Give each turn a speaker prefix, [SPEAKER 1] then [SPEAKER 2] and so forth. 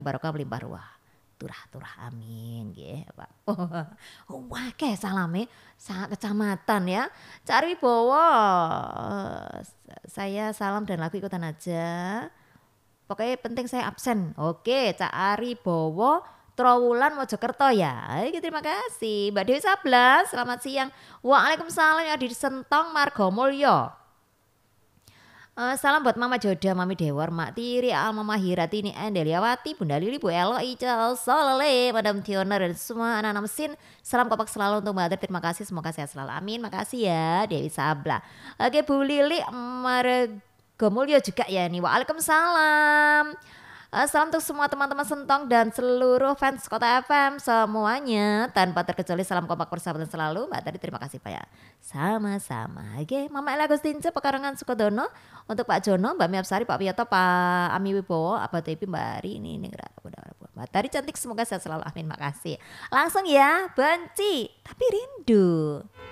[SPEAKER 1] barokah melimpah ruah. Turah-turah amin nggih Pak. Wah akeh salame sak kecamatan ya. Cak Wibowo, saya salam dan lagu ikutan aja. Pokoknya penting saya absen. Oke, Cak Ari Bowo, Trowulan Mojokerto ya. Oke, terima kasih. Mbak Dewi Sablas, selamat siang. Waalaikumsalam yang di Sentong Margomulyo. Salam buat Mama Joda, Mami Dewar, Mak Tiri, Al Mama Hiratini, Endeliawati, Bunda Lili, Bu Elo, Ical, Solele, Madam Tiona dan semua anak-anak mesin. Salam kompak selalu untuk Mbak Ter. Terima kasih, semoga sehat selalu. Amin. Makasih ya Dewi Sabla. Oke, Bu Lili, Margomulyo juga ya nih. Waalaikumsalam. Salam untuk semua teman-teman Sentong dan seluruh fans Kota FM semuanya. Tanpa terkecuali salam kompak persahabatan selalu. Mbak tadi terima kasih Pak ya. Sama-sama. Oke, Mama Ella Agustince Pekarangan Sukodono. Untuk Pak Jono, Mbak Miapsari, Pak Wiyoto, Pak Ami Wibowo, Abah Tepi, Mbak Ari. Ini Mbak Tari cantik semoga sehat selalu. Amin. Makasih. Langsung ya, benci tapi rindu.